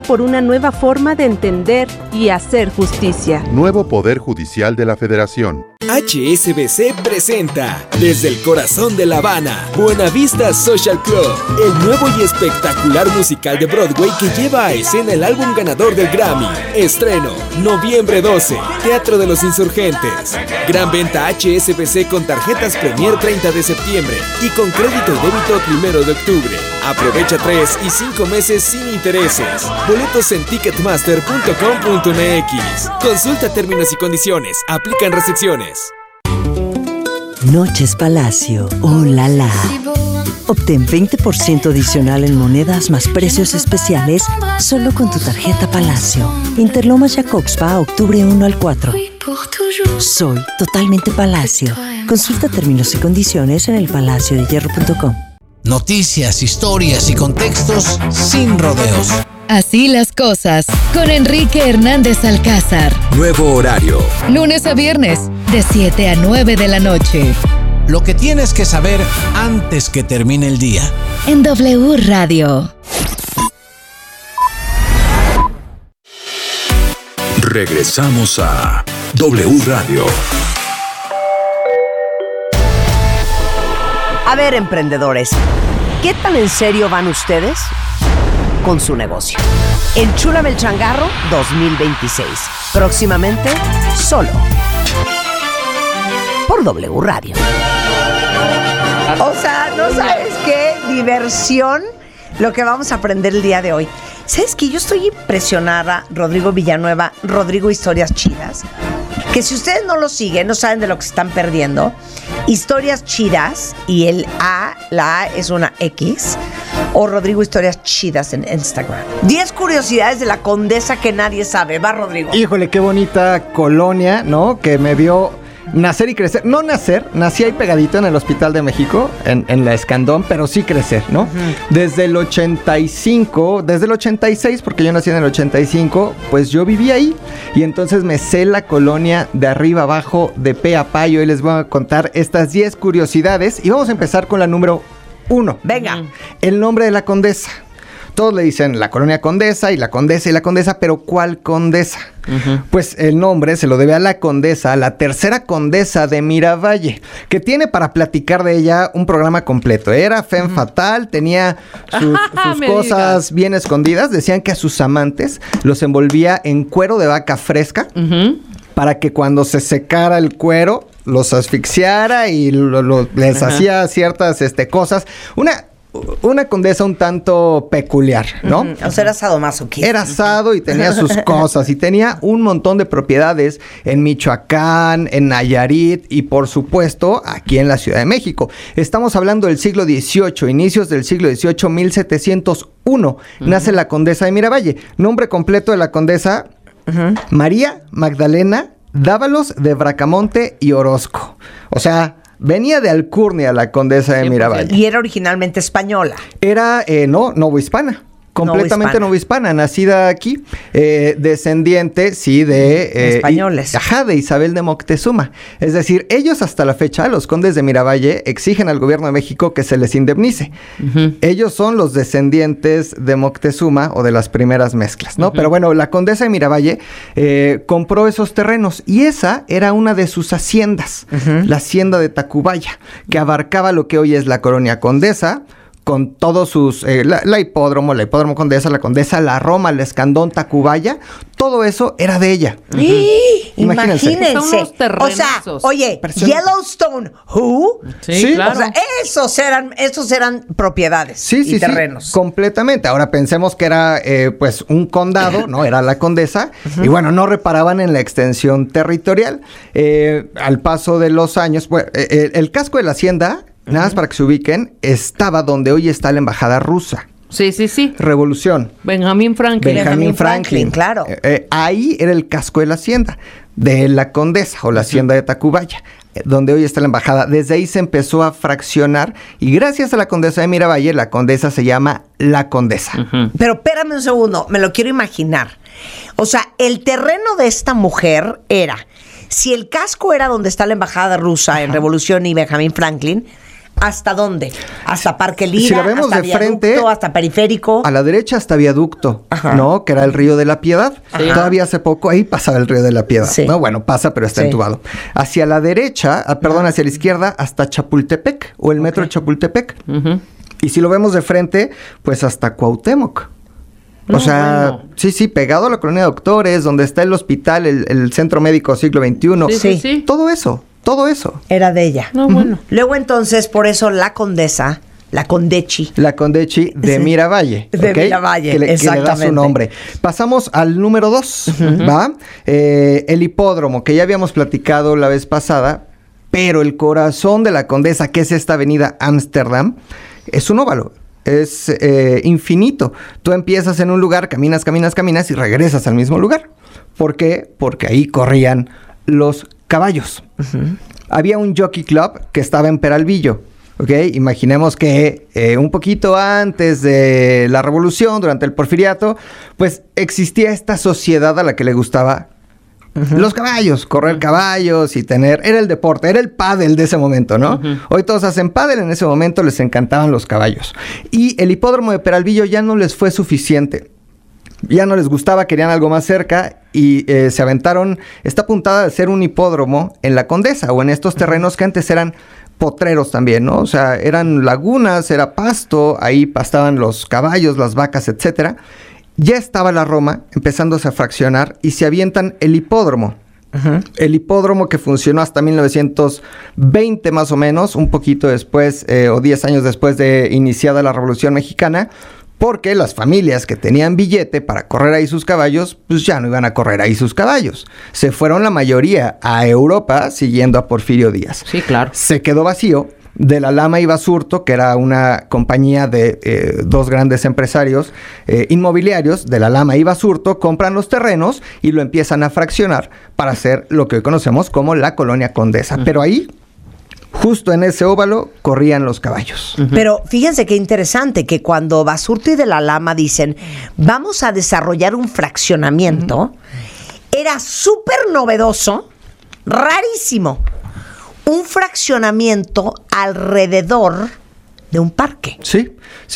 por una nueva forma de entender y hacer justicia. Nuevo Poder Judicial de la Federación. HSBC presenta desde el corazón de La Habana, Buenavista Social Club, el nuevo y espectacular musical de Broadway que lleva a escena el álbum ganador del Grammy. Estreno, noviembre 12, Teatro de los Insurgentes. Gran venta HSBC con tarjetas Premier 30 de septiembre y con crédito y débito 1 de octubre. Aprovecha 3 y 5 meses sin intereses. Boletos en ticketmaster.com.mx. Consulta términos y condiciones. Aplican restricciones. Noches Palacio. ¡Oh, la la! Obtén 20% adicional en monedas más precios especiales solo con tu tarjeta Palacio. Interlomas Jacobspa, octubre 1 al 4. Soy totalmente Palacio. Consulta términos y condiciones en elpalaciodehierro.com. Noticias, historias y contextos sin rodeos. Así las cosas, con Enrique Hernández Alcázar. Nuevo horario. Lunes a viernes, de 7 a 9 de la noche. Lo que tienes que saber antes que termine el día. En W Radio. Regresamos a W Radio. A ver, emprendedores, ¿qué tan en serio van ustedes con su negocio? Enchúlame el changarro 2026. Próximamente, solo por W Radio. O sea, ¿no sabes qué diversión lo que vamos a aprender el día de hoy? ¿Sabes qué? Yo estoy impresionada, Rodrigo Villanueva, Rodrigo Historias Chidas, que si ustedes no lo siguen, no saben de lo que se están perdiendo. Historias Chidas, y la A es una X, o Rodrigo Historias Chidas en Instagram. 10 curiosidades de la Condesa que nadie sabe. Va, Rodrigo. Híjole, qué bonita colonia, ¿no? Que me vio nacer y crecer. No nacer, nací ahí pegadito en el Hospital de México, en la Escandón, pero sí crecer, ¿no? Desde el 85, desde el 86, porque yo nací en el 85, pues yo viví ahí. Y entonces me sé la colonia de arriba abajo, de pe a pa. Y hoy les voy a contar estas 10 curiosidades. Y vamos a empezar con la número 1. Venga. El nombre de la condesa. Todos le dicen la colonia Condesa y la condesa y la condesa, pero ¿cuál condesa? Pues el nombre se lo debe a la condesa, la tercera condesa de Miravalle, que tiene para platicar de ella un programa completo. Era femme fatal, tenía sus cosas bien escondidas. Decían que a sus amantes los envolvía en cuero de vaca fresca para que cuando se secara el cuero los asfixiara y les hacía ciertas cosas. Una condesa un tanto peculiar, ¿no? O sea, era sadomasoquista. Era sado y tenía sus cosas. Y tenía un montón de propiedades en Michoacán, en Nayarit y, por supuesto, aquí en la Ciudad de México. Estamos hablando del siglo XVIII, inicios del siglo XVIII, 1701. Nace la condesa de Miravalle. Nombre completo de la condesa, María Magdalena Dávalos de Bracamonte y Orozco. O sea, venía de alcurnia la condesa de Miravalle. Y era originalmente española. Era, novohispana. Completamente novohispana, nacida aquí, descendiente, sí, de españoles. De Isabel de Moctezuma. Es decir, ellos hasta la fecha, los condes de Miravalle, exigen al gobierno de México que se les indemnice. Ellos son los descendientes de Moctezuma o de las primeras mezclas, ¿no? Pero bueno, la condesa de Miravalle compró esos terrenos y esa era una de sus haciendas, la hacienda de Tacubaya, que abarcaba lo que hoy es la colonia Condesa, con todos sus, la hipódromo Condesa, la Condesa, la Roma, el Escandón, Tacubaya, todo eso era de ella. Imagínense. O sea, oye, Yellowstone, ¿who? Sí, claro. O sea, esos eran propiedades y terrenos. Completamente. Ahora pensemos que era, pues, un condado, ¿no? Era la condesa. Y bueno, no reparaban en la extensión territorial. Al paso de los años, pues, el casco de la hacienda, nada más para que se ubiquen, estaba donde hoy está la embajada rusa. Sí. Revolución. Benjamin Franklin, claro. Ahí era el casco de la hacienda de la condesa o la hacienda de Tacubaya, donde hoy está la embajada. Desde ahí se empezó a fraccionar y gracias a la condesa de Miravalle, la condesa se llama la condesa. Pero espérame un segundo, me lo quiero imaginar. O sea, el terreno de esta mujer era, si el casco era donde está la embajada rusa en Revolución y Benjamin Franklin, ¿hasta dónde? ¿Hasta Parque Lira? Si la vemos hasta de frente, Viaducto, hasta Periférico. A la derecha hasta Viaducto, ¿no? Que era el Río de la Piedad. Sí. Todavía hace poco ahí pasaba el Río de la Piedad. Sí. No, bueno, pasa, pero está entubado. Hacia la derecha, hacia la izquierda, hasta Chapultepec o el metro de Chapultepec. Y si lo vemos de frente, pues hasta Cuauhtémoc. O sea, sí, pegado a la colonia de Doctores, donde está el hospital, el Centro Médico Siglo XXI. Sí. Todo eso. Era de ella. No, bueno. Luego entonces, por eso la condesa, la Condechi. La Condechi de Miravalle. De Miravalle, que le da exactamente. su nombre. Pasamos al número 2, ¿va? El hipódromo, que ya habíamos platicado la vez pasada, pero el corazón de la Condesa, que es esta avenida Ámsterdam, es un óvalo. Es infinito. Tú empiezas en un lugar, caminas y regresas al mismo lugar. ¿Por qué? Porque ahí corrían los caballos. Había un jockey club que estaba en Peralvillo. ¿Ok? Imaginemos que un poquito antes de la Revolución, durante el Porfiriato, pues existía esta sociedad a la que le gustaba los caballos, correr caballos y tener... Era el deporte, era el pádel de ese momento, ¿no? Hoy todos hacen pádel, en ese momento les encantaban los caballos. Y el hipódromo de Peralvillo ya no les fue suficiente. Ya no les gustaba, querían algo más cerca y se aventaron esta puntada de hacer un hipódromo en la Condesa o en estos terrenos que antes eran potreros también, ¿no? O sea, eran lagunas, era pasto, ahí pastaban los caballos, las vacas, etcétera. Ya estaba la Roma empezándose a fraccionar y se avientan el hipódromo. El hipódromo que funcionó hasta 1920 más o menos, un poquito después o 10 años después de iniciada la Revolución Mexicana, porque las familias que tenían billete para correr ahí sus caballos, pues ya no iban a correr ahí sus caballos. Se fueron la mayoría a Europa siguiendo a Porfirio Díaz. Sí, claro. Se quedó vacío. De la Lama y Basurto, que era una compañía de dos grandes empresarios inmobiliarios, de la Lama y Basurto, compran los terrenos y lo empiezan a fraccionar para hacer lo que hoy conocemos como la Colonia Condesa. Pero ahí, justo en ese óvalo, corrían los caballos. Pero fíjense qué interesante que cuando Basurto y de la Lama dicen vamos a desarrollar un fraccionamiento, era súper novedoso, rarísimo. Un fraccionamiento alrededor de un parque. Sí.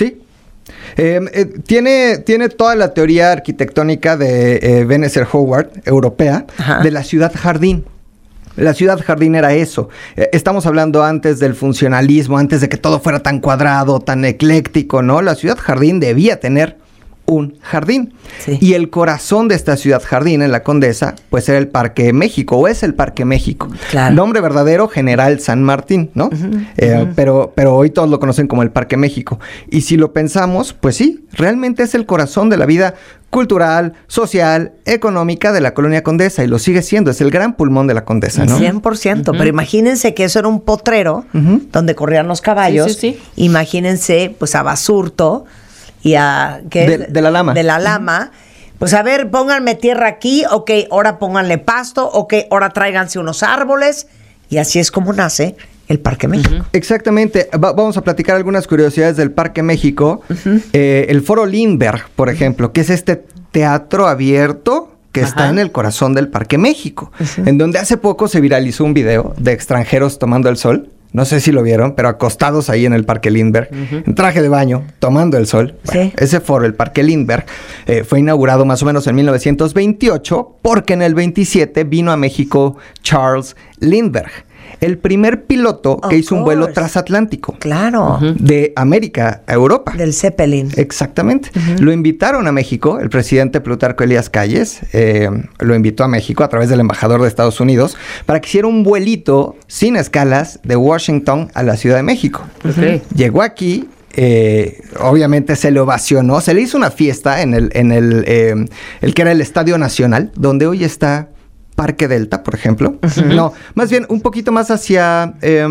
Tiene toda la teoría arquitectónica de Ebenezer Howard, europea, de la ciudad jardín. La ciudad jardín era eso. Estamos hablando antes del funcionalismo, antes de que todo fuera tan cuadrado, tan ecléctico, ¿no? La ciudad jardín debía tener un jardín. Sí. Y el corazón de esta ciudad jardín en la Condesa, pues era el Parque México, o es el Parque México. Claro. Nombre verdadero, General San Martín, ¿no? Pero hoy todos lo conocen como el Parque México. Y si lo pensamos, pues sí, realmente es el corazón de la vida cultural, social, económica de la Colonia Condesa, y lo sigue siendo, es el gran pulmón de la Condesa, ¿no? 100%, pero imagínense que eso era un potrero donde corrían los caballos. Sí. Imagínense, pues, a Basurto y a... De la Lama. De la Lama. Pues a ver, pónganme tierra aquí, ok, ahora pónganle pasto, ok, ahora tráiganse unos árboles, y así es como nace el Parque México. Exactamente. Vamos a platicar algunas curiosidades del Parque México. El Foro Lindbergh, por ejemplo, que es este teatro abierto que está en el corazón del Parque México, en donde hace poco se viralizó un video de extranjeros tomando el sol. No sé si lo vieron, pero acostados ahí en el Parque Lindbergh, en traje de baño, tomando el sol. Bueno, ese foro, el Parque Lindbergh, fue inaugurado más o menos en 1928, porque en el 27 vino a México Charles Lindbergh, el primer piloto que hizo un vuelo transatlántico. Claro. De América a Europa. Del Zeppelin. Exactamente. Lo invitaron a México, el presidente Plutarco Elías Calles lo invitó a México a través del embajador de Estados Unidos para que hiciera un vuelito sin escalas de Washington a la Ciudad de México. Llegó aquí. Obviamente se le ovacionó, se le hizo una fiesta en el que era el Estadio Nacional, donde hoy está Parque Delta, por ejemplo. No, más bien un poquito más hacia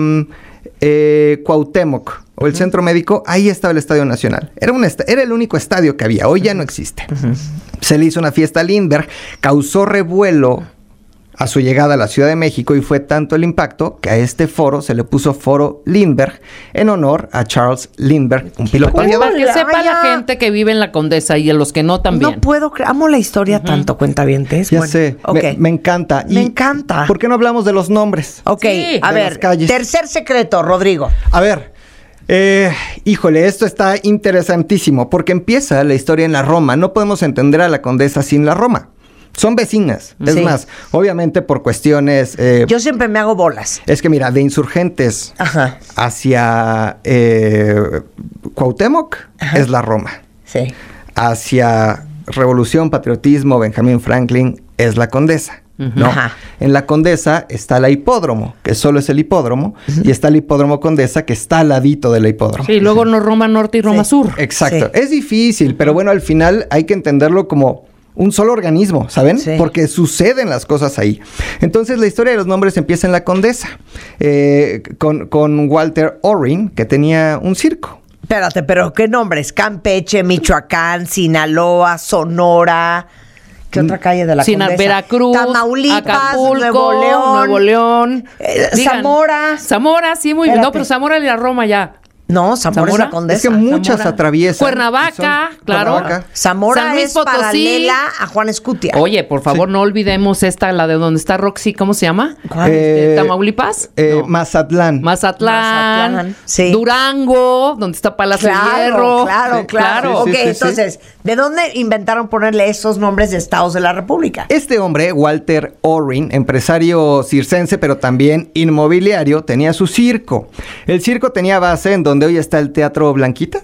Cuauhtémoc o el Centro Médico. Ahí estaba el Estadio Nacional. Era el único estadio que había. Hoy ya no existe. Se le hizo una fiesta a Lindbergh, causó revuelo a su llegada a la Ciudad de México, y fue tanto el impacto que a este foro se le puso Foro Lindbergh en honor a Charles Lindbergh, un piloto aviador. Para que sepa la gente que vive en la Condesa y a los que no también. No puedo creer, amo la historia tanto, cuentavientes. Ya sé, me encanta. Me encanta. ¿Por qué no hablamos de los nombres? Ok, a ver, tercer secreto, Rodrigo. A ver, Híjole, esto está interesantísimo porque empieza la historia en la Roma. No podemos entender a la condesa sin la Roma. Son vecinas. Es más, obviamente por cuestiones... Yo siempre me hago bolas. Es que mira, de Insurgentes hacia Cuauhtémoc es la Roma. Sí. Hacia Revolución, Patriotismo, Benjamín Franklin es la Condesa. ¿No? En la Condesa está la Hipódromo, que solo es el hipódromo, y está el Hipódromo Condesa, que está al ladito del hipódromo. Sí, luego no Roma Norte y Roma Sur. Exacto. Es difícil, pero bueno, al final hay que entenderlo como un solo organismo, ¿saben? Porque suceden las cosas ahí. Entonces, la historia de los nombres empieza en la Condesa, con Walter Orrin, que tenía un circo. Espérate, pero ¿qué nombres? Campeche, Michoacán, Sinaloa, Sonora... ¿Qué otra calle de la Condesa? Veracruz, Tamaulipas, Acapulco, Nuevo León. Zamora. Zamora, sí, muy bien. No, pero Zamora y la Roma ya. No, Zamora es la Condesa. Es que muchas atraviesan. Cuernavaca, claro. Cuernavaca. Zamora es paralela a Juan Escutia. Oye, por favor, no olvidemos esta, la de donde está Roxy, ¿cómo se llama? ¿Tamaulipas? No. Mazatlán. Sí. Durango, donde está Palacio de Hierro. Claro. Ok, entonces, ¿de dónde inventaron ponerle esos nombres de estados de la República? Este hombre, Walter Orrin, empresario circense, pero también inmobiliario, tenía su circo. El circo tenía base en donde hoy está el Teatro Blanquita.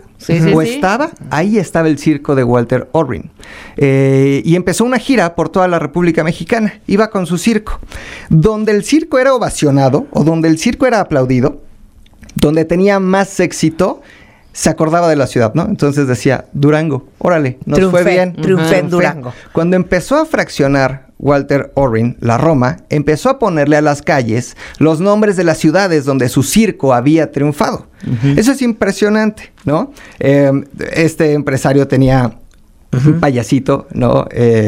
Ahí estaba el circo de Walter Orrin. Y empezó una gira por toda la República Mexicana. Iba con su circo. Donde el circo era ovacionado, o donde el circo era aplaudido, donde tenía más éxito, se acordaba de la ciudad, ¿no? Entonces decía, Durango, órale, nos fue bien. Triunfé en Durango. Cuando empezó a fraccionar Walter Orrin la Roma, empezó a ponerle a las calles los nombres de las ciudades donde su circo había triunfado. Eso es impresionante, ¿no? Este empresario tenía un payasito, ¿no?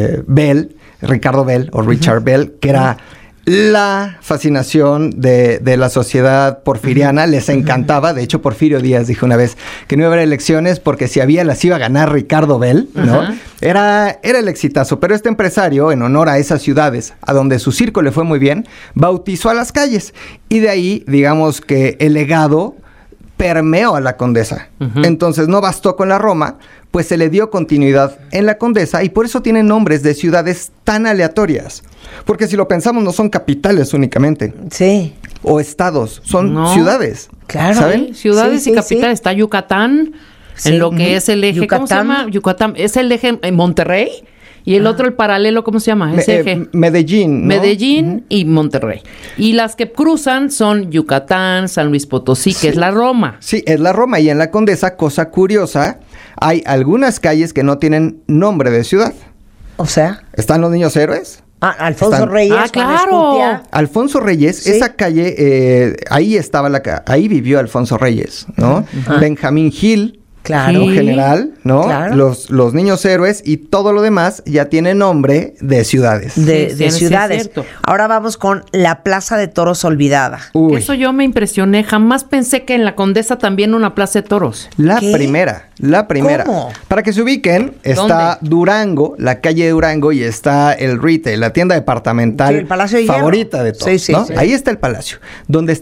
Ricardo Bell o Richard Bell, que era la fascinación de la sociedad porfiriana. Les encantaba. De hecho, Porfirio Díaz dijo una vez que no iba a haber elecciones porque si había las iba a ganar Ricardo Bell, ¿no? Era el exitazo. Pero este empresario, en honor a esas ciudades a donde su circo le fue muy bien, bautizó a las calles. Y de ahí, digamos que el legado permeó a la Condesa. Entonces, no bastó con la Roma, pues se le dio continuidad en la Condesa y por eso tienen nombres de ciudades tan aleatorias. Porque si lo pensamos, no son capitales únicamente. Sí. O estados, son ciudades. Claro. ¿Saben? Ciudades y capitales. Está Yucatán, en lo que es el eje, ¿cómo se llama? Yucatán. Es el eje en Monterrey. Y el otro, el paralelo, ¿cómo se llama? Ese eje. Medellín, ¿no? Medellín y Monterrey. Y las que cruzan son Yucatán, San Luis Potosí, que es la Roma. Sí, es la Roma. Y en la Condesa, cosa curiosa, hay algunas calles que no tienen nombre de ciudad. O sea. ¿Están los niños héroes? Alfonso Reyes. Claro. Alfonso Reyes, esa calle, ahí vivió Alfonso Reyes, ¿no? Benjamín Gil. Claro. General, ¿no? Claro. Los niños héroes y todo lo demás ya tiene nombre de ciudades. De ciudades. Sí, ahora vamos con la Plaza de Toros olvidada. Eso yo me impresioné. Jamás pensé que en la Condesa también una plaza de toros. La primera. ¿Cómo? Para que se ubiquen, está Durango, la calle de Durango, y está el retail, la tienda departamental el Palacio de favorita Hierro. De todos, ¿no? Sí. Ahí está el palacio. Donde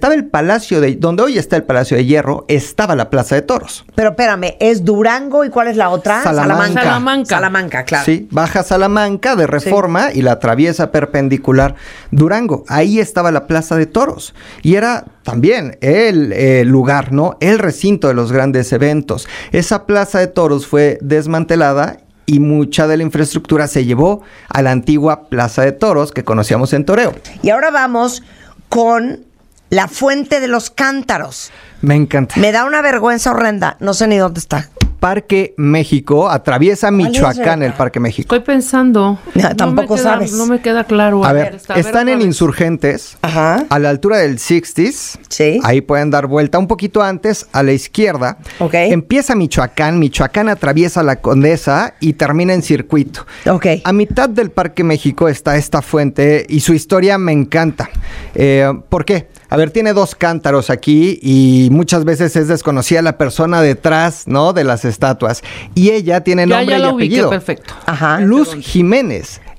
hoy está el Palacio de Hierro, estaba la Plaza de Toros. Pero espérame, ¿es Durango y cuál es la otra? Salamanca, claro. Sí, baja Salamanca de Reforma y la atraviesa perpendicular Durango. Ahí estaba la Plaza de Toros. Y era también el lugar, ¿no? El recinto de los grandes eventos. Esa Plaza de Toros fue desmantelada y mucha de la infraestructura se llevó a la antigua Plaza de Toros que conocíamos en Toreo. Y ahora vamos con la Fuente de los Cántaros. Me encanta. Me da una vergüenza horrenda. No sé ni dónde está. Parque México, atraviesa Michoacán el Parque México. Estoy pensando. Tampoco sabes. No me queda claro. A ver, están en Insurgentes, a la altura del 60s. Sí. Ahí pueden dar vuelta un poquito antes, a la izquierda. Ok. Empieza Michoacán atraviesa la Condesa y termina en circuito. Ok. A mitad del Parque México está esta fuente y su historia me encanta. ¿Por qué? A ver, tiene 2 cántaros aquí y muchas veces es desconocida la persona detrás, ¿no? De las estatuas. Y ella tiene nombre y apellido. Perfecto. Luz Jiménez.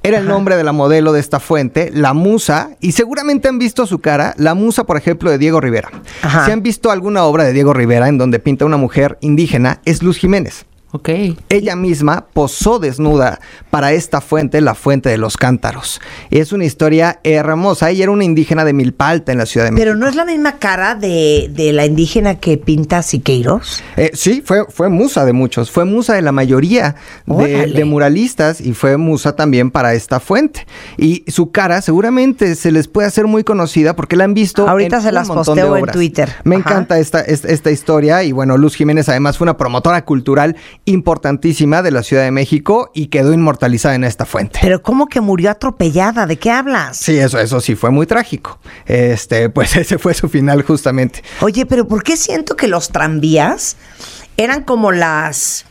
Era el nombre de la modelo de esta fuente, la Musa, y seguramente han visto su cara, la Musa, por ejemplo, de Diego Rivera. Ajá. Si han visto alguna obra de Diego Rivera en donde pinta una mujer indígena, es Luz Jiménez. Ok. Ella misma posó desnuda para esta fuente, la Fuente de los Cántaros. Es una historia hermosa. Ella era una indígena de Milpalta, en la Ciudad de México. Pero ¿no es la misma cara de la indígena que pinta Siqueiros? Sí, fue musa de muchos. Fue musa de la mayoría de muralistas y fue musa también para esta fuente. Y su cara seguramente se les puede hacer muy conocida porque la han visto ahorita en se un las montón posteo de en obras. Twitter. Me Ajá. encanta esta historia. Y bueno, Luz Jiménez además fue una promotora cultural importantísima de la Ciudad de México y quedó inmortalizada en esta fuente. Pero ¿cómo que murió atropellada? ¿De qué hablas? Sí, eso sí fue muy trágico. Pues ese fue su final justamente. Oye, pero ¿por qué siento que los tranvías eran como las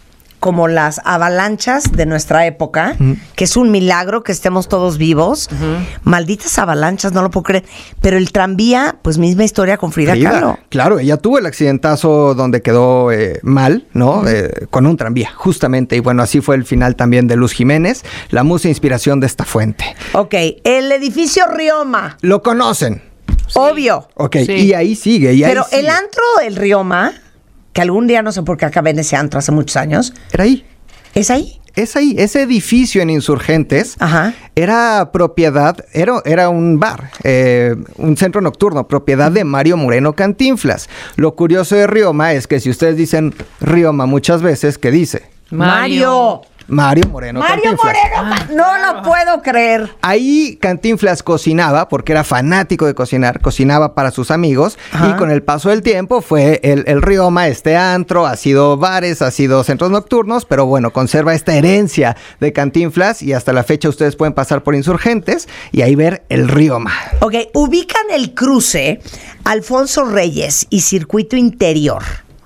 avalanchas de nuestra época, que es un milagro que estemos todos vivos? Malditas avalanchas, no lo puedo creer. Pero el tranvía, pues misma historia con Frida Kahlo. Claro, ella tuvo el accidentazo donde quedó mal, ¿no? Con un tranvía, justamente. Y bueno, así fue el final también de Luz Jiménez, la musa inspiración de esta fuente. Ok, el edificio Rioma. ¿Lo conocen? Sí. Obvio. Ok, sí. Y ahí sigue. Pero el antro del Rioma, que algún día no sé por qué acabé en ese antro hace muchos años. Era ahí. ¿Es ahí? Es ahí. Ese edificio en Insurgentes era propiedad, era un bar, un centro nocturno, propiedad de Mario Moreno Cantinflas. Lo curioso de Rioma es que si ustedes dicen Rioma muchas veces, ¿qué dice? Mario Moreno Mario Cantinflas. Moreno, no lo puedo creer. Ahí Cantinflas cocinaba, porque era fanático de cocinar, cocinaba para sus amigos, y con el paso del tiempo fue el Rioma, este antro, ha sido bares, ha sido centros nocturnos, pero bueno, conserva esta herencia de Cantinflas, y hasta la fecha ustedes pueden pasar por Insurgentes y ahí ver el Rioma. Ok, ubican el cruce Alfonso Reyes y Circuito Interior,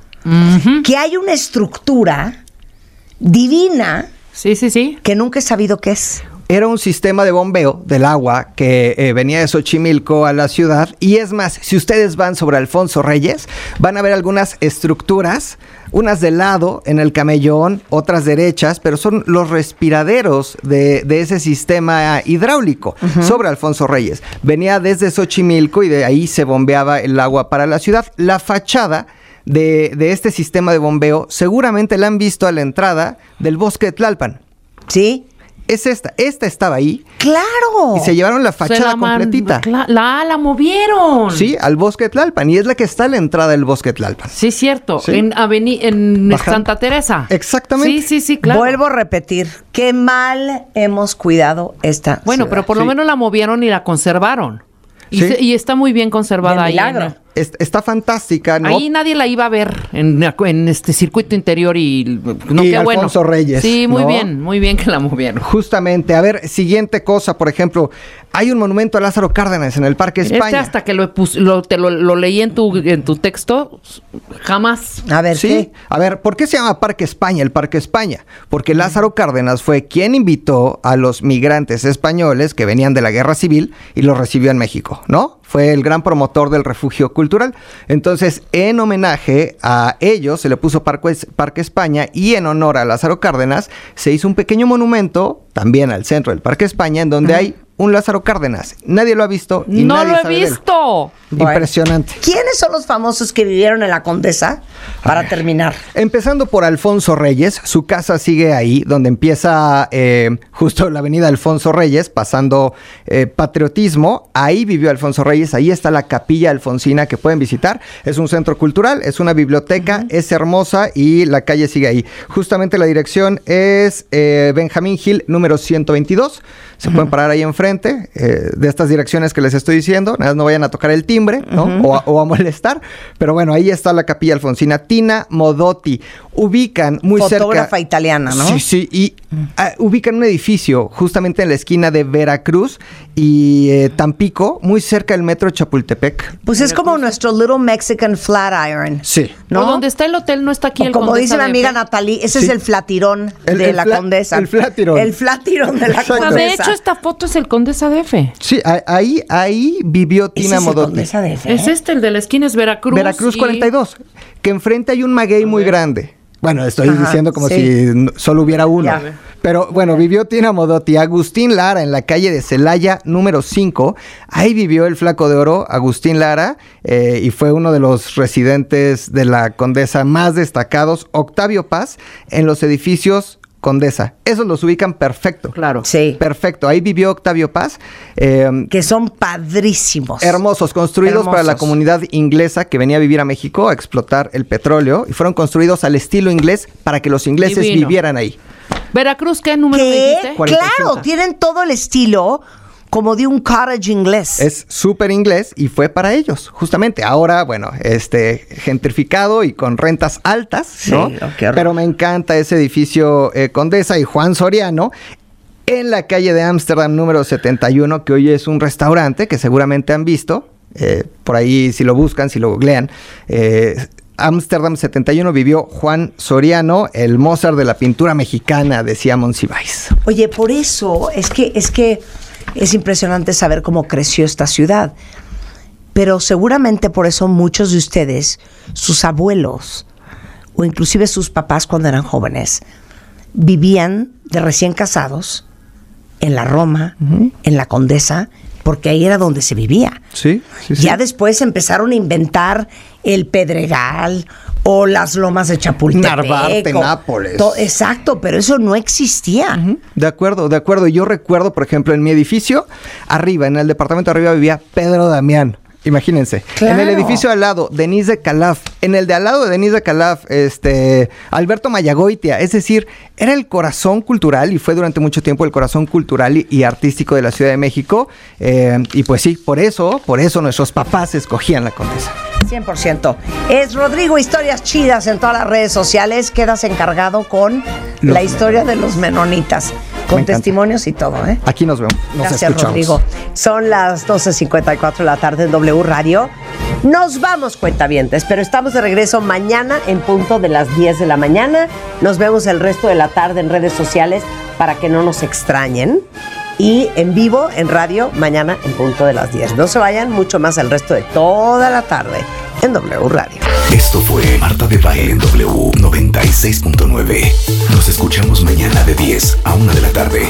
que hay una estructura divina. Sí. Que nunca he sabido qué es. Era un sistema de bombeo del agua que venía de Xochimilco a la ciudad. Y es más, si ustedes van sobre Alfonso Reyes, van a ver algunas estructuras, unas de lado en el camellón, otras derechas, pero son los respiraderos de ese sistema hidráulico sobre Alfonso Reyes. Venía desde Xochimilco y de ahí se bombeaba el agua para la ciudad. La fachada de este sistema de bombeo seguramente la han visto a la entrada del Bosque de Tlalpan. ¿Sí? Es esta estaba ahí. ¡Claro! Y se llevaron la fachada completita. La movieron. Sí, al Bosque de Tlalpan. Y es la que está a la entrada del Bosque de Tlalpan. Sí, cierto. ¿Sí? En Santa Teresa. Exactamente. Sí, claro. Vuelvo a repetir, qué mal hemos cuidado esta Bueno, ciudad. pero por lo menos la movieron y la conservaron. Sí. Y está muy bien conservada De ahí. milagro. Está fantástica, ¿no? Ahí nadie la iba a ver en este circuito interior y Y qué bueno. Alfonso Reyes, Sí, ¿no? muy bien que la movieron. Justamente. A ver, siguiente cosa, por ejemplo, hay un monumento a Lázaro Cárdenas en el Parque España. Hasta que lo leí en tu texto, jamás. A ver, Sí, ¿qué? a ver, ¿por qué se llama Parque España el Parque España? Porque Lázaro Cárdenas fue quien invitó a los migrantes españoles que venían de la Guerra Civil y los recibió en México, ¿no? Fue el gran promotor del refugio cultural. Entonces, en homenaje a ellos, se le puso Parque España, y en honor a Lázaro Cárdenas, se hizo un pequeño monumento, también al centro del Parque España, en donde hay un Lázaro Cárdenas. Nadie lo ha visto y ¡No nadie lo he sabe de él. visto! Bueno. Impresionante. ¿Quiénes son los famosos que vivieron en la Condesa? Para terminar. Empezando por Alfonso Reyes, su casa sigue ahí, donde empieza justo la avenida Alfonso Reyes, pasando Patriotismo. Ahí vivió Alfonso Reyes, ahí está la Capilla Alfonsina que pueden visitar. Es un centro cultural, es una biblioteca, es hermosa y la calle sigue ahí. Justamente la dirección es Benjamín Gil, número 122. Se pueden parar ahí enfrente de estas direcciones que les estoy diciendo. Nada más no vayan a tocar el timbre, ¿no? O a molestar. Pero bueno, ahí está la Capilla Alfonsina. Tina Modotti. Ubican muy cerca... Fotógrafa italiana, ¿no? Sí. Y ubican un edificio justamente en la esquina de Veracruz y Tampico, muy cerca del metro Chapultepec. Pues es como nuestro Little Mexican Flatiron. Sí. ¿No? O donde está el hotel no está aquí O el como Condesa dice mi DF. amiga Natalie, ese es el flatirón de la Condesa. El flatirón. El flatirón de la Exacto. Condesa. De hecho, esta foto es el Condesa DF. Sí, ahí vivió ¿Ese Tina es el Modotti. Condesa DF? Es el de la esquina es Veracruz. Veracruz y- 42, que enfrente hay un maguey muy grande. Bueno, estoy Ajá, diciendo como sí. si solo hubiera uno. Ya. Pero bueno, vivió Tina Modotti. Agustín Lara en la calle de Celaya, número 5. Ahí vivió el Flaco de Oro, Agustín Lara, y fue uno de los residentes de la Condesa más destacados. Octavio Paz, en los edificios Condesa. Esos los ubican perfecto. Claro. Sí. Perfecto. Ahí vivió Octavio Paz. Que son padrísimos. Hermosos, construidos para la comunidad inglesa que venía a vivir a México a explotar el petróleo. Y fueron construidos al estilo inglés para que los ingleses vivieran ahí. Veracruz, ¿qué número dijiste? 45. Claro, tienen todo el estilo como de un cottage inglés. Es súper inglés y fue para ellos, justamente. Ahora, bueno, gentrificado y con rentas altas, ¿no? Sí, pero me encanta ese edificio Condesa y Juan Soriano en la calle de Ámsterdam número 71, que hoy es un restaurante que seguramente han visto. Por ahí, si lo buscan, si lo googlean. Ámsterdam 71 vivió Juan Soriano, el Mozart de la pintura mexicana, decía Monsiváis. Oye, por eso es que es impresionante saber cómo creció esta ciudad. Pero seguramente por eso muchos de ustedes, sus abuelos o inclusive sus papás cuando eran jóvenes, vivían de recién casados en la Roma, en la Condesa, porque ahí era donde se vivía. Sí. Ya después empezaron a inventar el Pedregal o las lomas de Chapultepec. Narvarte, Nápoles. Exacto, pero eso no existía. De acuerdo. Yo recuerdo, por ejemplo, en mi edificio, arriba, en el departamento de arriba vivía Pedro Damián. Imagínense. Claro. En el edificio al lado, Denise de Calaf. En el de al lado de Denise de Calaf, Alberto Mayagoitia. Es decir, era el corazón cultural y fue durante mucho tiempo el corazón cultural y artístico de la Ciudad de México. Y pues sí, por eso nuestros papás escogían la Condesa. 100%. Es Rodrigo Historias Chidas en todas las redes sociales. Quedas encargado con la historia de los menonitas. Con testimonios y todo, ¿eh? Aquí nos vemos. Gracias, escuchamos. Rodrigo. Son las 12:54 de la tarde en W Radio. Nos vamos, cuentavientes, pero estamos de regreso mañana en punto de las 10 de la mañana. Nos vemos el resto de la tarde en redes sociales para que no nos extrañen. Y en vivo, en radio, mañana en punto de las 10. No se vayan, mucho más el resto de toda la tarde en W Radio. Esto fue Marta de Baile en W 96.9. Nos escuchamos mañana de 10 a 1 de la tarde.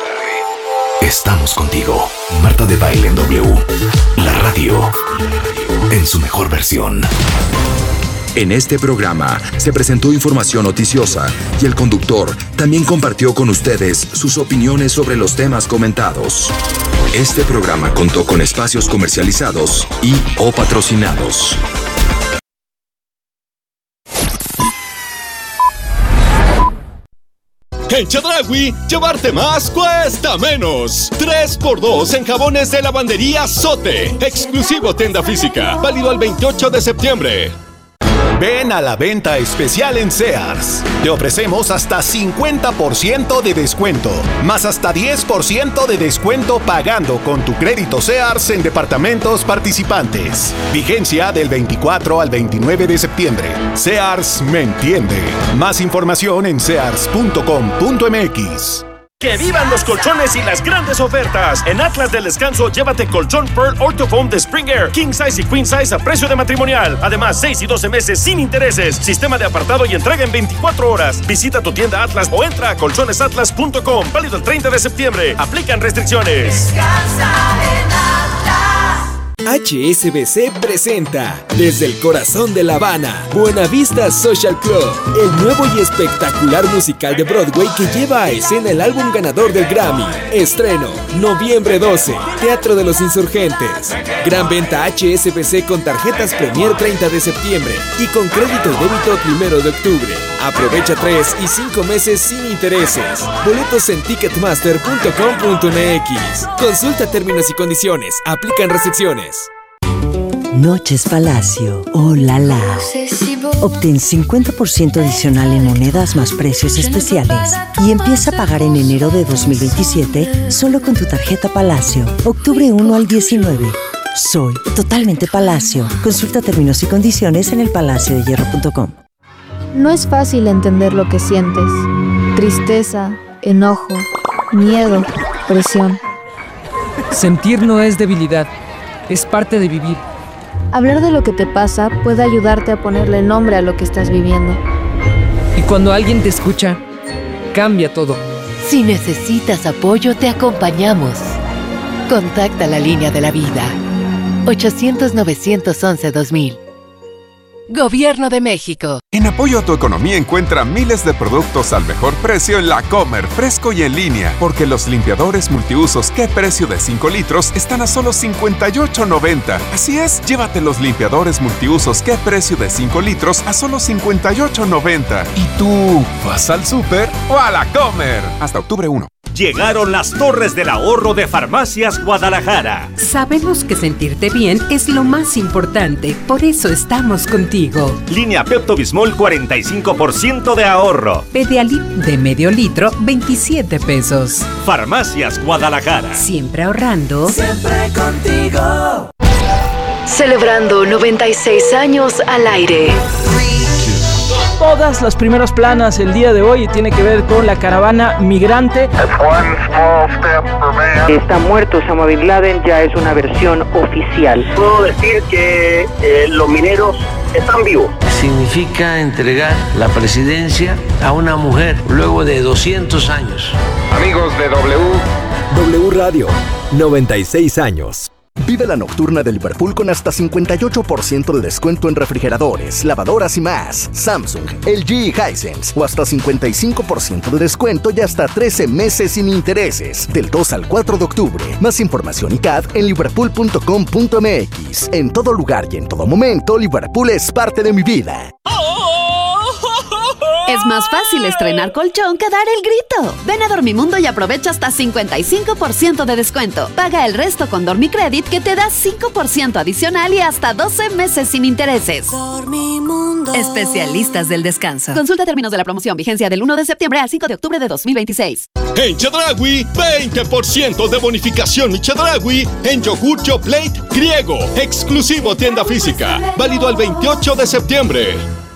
Estamos contigo. Marta de Baile en W. La radio en su mejor versión. En este programa se presentó información noticiosa y el conductor también compartió con ustedes sus opiniones sobre los temas comentados. Este programa contó con espacios comercializados y/o patrocinados. En Chedraui, llevarte más cuesta menos. 3x2 en jabones de lavandería Sote. Exclusivo tienda física. Válido al 28 de septiembre. Ven a la venta especial en Sears. Te ofrecemos hasta 50% de descuento, más hasta 10% de descuento pagando con tu crédito Sears en departamentos participantes. Vigencia del 24 al 29 de septiembre. Sears me entiende. Más información en sears.com.mx. ¡Que vivan los colchones y las grandes ofertas! En Atlas del Descanso, llévate colchón Pearl Orthofoam de Springer, King Size y Queen Size a precio de matrimonial. Además, 6 y 12 meses sin intereses. Sistema de apartado y entrega en 24 horas. Visita tu tienda Atlas o entra a colchonesatlas.com. Válido el 30 de septiembre. Aplican restricciones. Descansa en Atlas. HSBC presenta desde el corazón de La Habana, Buenavista Social Club, el nuevo y espectacular musical de Broadway que lleva a escena el álbum ganador del Grammy. Estreno, noviembre 12, Teatro de los Insurgentes. Gran venta HSBC con tarjetas Premier 30 de septiembre y con crédito y débito 1 de octubre. Aprovecha 3 y 5 meses sin intereses. Boletos en ticketmaster.com.mx. Consulta términos y condiciones. Aplican restricciones. Noches Palacio. ¡Oh, la la! Obtén 50% adicional en monedas más precios especiales y empieza a pagar en enero de 2027 solo con tu tarjeta Palacio. Octubre 1 al 19. Soy totalmente Palacio. Consulta términos y condiciones en elpalaciodehierro.com. No es fácil entender lo que sientes. Tristeza, enojo, miedo, presión. Sentir no es debilidad, es parte de vivir. Hablar de lo que te pasa puede ayudarte a ponerle nombre a lo que estás viviendo. Y cuando alguien te escucha, cambia todo. Si necesitas apoyo, te acompañamos. Contacta la línea de la vida. 800-911-2000. Gobierno de México. En apoyo a tu economía encuentra miles de productos al mejor precio en La Comer, fresco y en línea. Porque los limpiadores multiusos ¿Qué precio de 5 litros? Están a solo $58.90. Así es, llévate los limpiadores multiusos ¿Qué precio de 5 litros? A solo $58.90. ¿Y tú vas al súper o a La Comer? Hasta octubre 1. Llegaron las Torres del Ahorro de Farmacias Guadalajara. Sabemos que sentirte bien es lo más importante, por eso estamos contigo. Línea Pepto-Bismol 45% de ahorro. Pedialip de medio litro, 27 pesos. Farmacias Guadalajara. Siempre ahorrando. Siempre contigo. Celebrando 96 años al aire. Todas las primeras planas el día de hoy tiene que ver con la caravana migrante. Está muerto Osama Bin Laden, ya es una versión oficial. Puedo decir que los mineros están vivos. Significa entregar la presidencia a una mujer luego de 200 años. Amigos de W Radio, 96 años. Vive la nocturna de Liverpool con hasta 58% de descuento en refrigeradores, lavadoras y más. Samsung, LG y Hisense. O hasta 55% de descuento y hasta 13 meses sin intereses. Del 2 al 4 de octubre. Más información y CAD en liverpool.com.mx. En todo lugar y en todo momento, Liverpool es parte de mi vida. Es más fácil estrenar colchón que dar el grito. Ven a Dormimundo y aprovecha hasta 55% de descuento. Paga el resto con Dormicredit que te da 5% adicional y hasta 12 meses sin intereses. Dormimundo. Especialistas del descanso. Consulta términos de la promoción. Vigencia del 1 de septiembre al 5 de octubre de 2026. En Chedraui, 20% de bonificación y Chedraui en yogur Yoplait griego. Exclusivo tienda física. Válido al 28 de septiembre.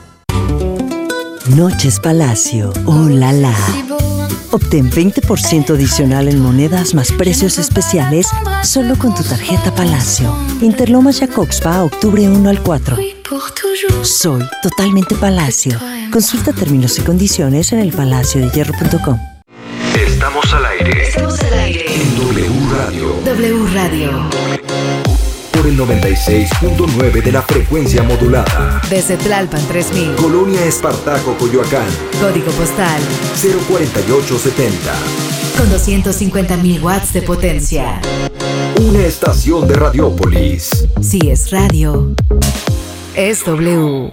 Noches Palacio, oh la la. Obtén 20% adicional en monedas más precios especiales solo con tu tarjeta Palacio. Interlomas Jacobspa, octubre 1 al 4. Soy totalmente Palacio. Consulta términos y condiciones en elpalaciodehierro.com. Estamos al aire. Estamos al aire. En W Radio. W Radio. Por el 96.9 de la frecuencia modulada. Desde Tlalpan 3000. Colonia Espartaco, Coyoacán. Código postal 04870. con 250.000 watts de potencia. Una estación de Radiópolis. Si es radio, es W.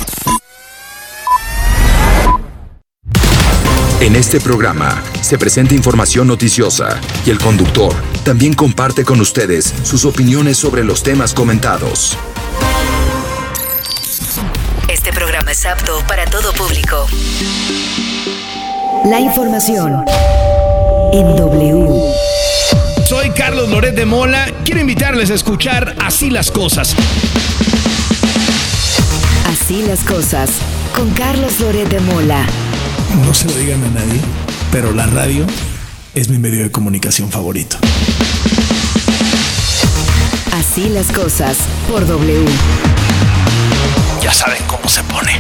En este programa se presenta información noticiosa y el conductor también comparte con ustedes sus opiniones sobre los temas comentados. Este programa es apto para todo público. La información en W. Soy Carlos Loret de Mola. Quiero invitarles a escuchar Así las Cosas. Así las cosas con Carlos Loret de Mola. No se lo digan a nadie, pero la radio es mi medio de comunicación favorito. Así las cosas por W. Ya saben cómo se pone.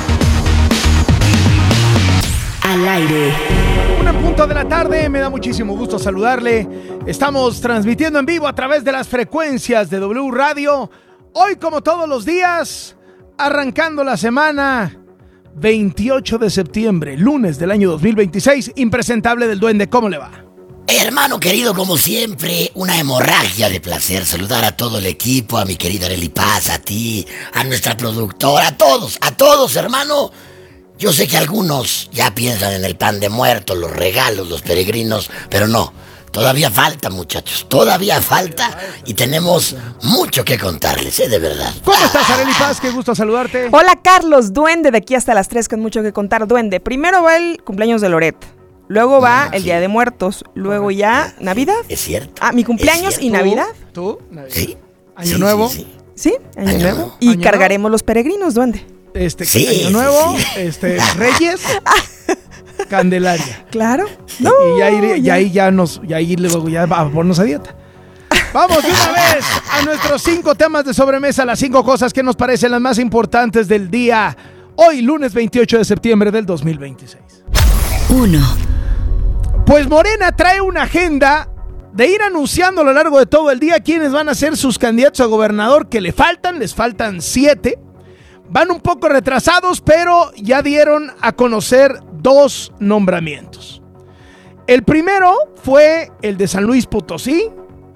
Al aire. 1:00 de la tarde, me da muchísimo gusto saludarle. Estamos transmitiendo en vivo a través de las frecuencias de W Radio. Hoy, como todos los días, arrancando la semana, 28 de septiembre, lunes del año 2026, impresentable del Duende. ¿Cómo le va? Hermano querido, como siempre, una hemorragia de placer saludar a todo el equipo, a mi querida Arely Paz, a ti, a nuestra productora, a todos, hermano. Yo sé que algunos ya piensan en el pan de muertos, los regalos, los peregrinos, pero no. Todavía falta, muchachos, todavía falta y tenemos mucho que contarles, de verdad. ¿Cómo estás, Arely Paz? Qué gusto saludarte. Hola, Carlos, Duende, de aquí hasta las 3 con mucho que contar, Duende. Primero va el cumpleaños de Loret, luego va el Día de Muertos, luego ya Navidad. Es cierto. Ah, mi cumpleaños y Navidad. ¿Tú? Sí. ¿Año nuevo? Sí, año nuevo. Y cargaremos los peregrinos, Duende. Año nuevo, Reyes, Candelaria. Claro. No, y ahí luego ya vamos a ponernos a dieta. Vamos de una vez a nuestros 5 temas de sobremesa, las 5 cosas que nos parecen las más importantes del día. Hoy, lunes 28 de septiembre del 2026. 1. Pues Morena trae una agenda de ir anunciando a lo largo de todo el día quiénes van a ser sus candidatos a gobernador, que les faltan 7. Van un poco retrasados, pero ya dieron a conocer 2 nombramientos. El primero fue el de San Luis Potosí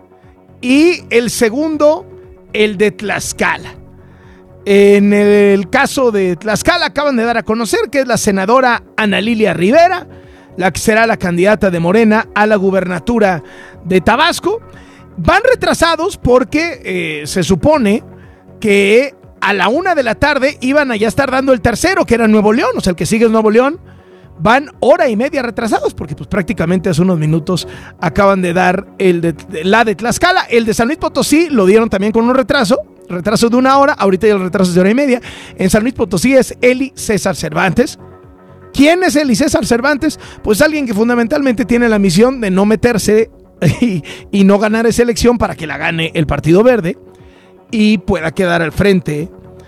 y el segundo, el de Tlaxcala. En el caso de Tlaxcala acaban de dar a conocer que es la senadora Ana Lilia Rivera, la que será la candidata de Morena a la gubernatura de Tabasco. Van retrasados porque se supone que a la 1 de la tarde iban a ya estar dando el tercero, que era Nuevo León, o sea, el que sigue es Nuevo León. Van hora y media retrasados porque pues prácticamente hace unos minutos acaban de dar la de Tlaxcala. El de San Luis Potosí lo dieron también con un retraso de 1 hora, ahorita ya el retraso es de hora y media. En San Luis Potosí es Eli César Cervantes. ¿Quién es Eli César Cervantes? Pues alguien que fundamentalmente tiene la misión de no meterse y no ganar esa elección para que la gane el Partido Verde y pueda quedar al frente